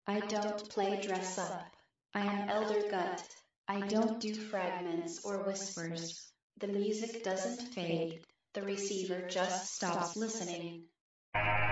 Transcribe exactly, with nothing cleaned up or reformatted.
I don't play dress up. I am Elder Gut. I don't do fragments or whispers. The music doesn't fade. The receiver just stops listening.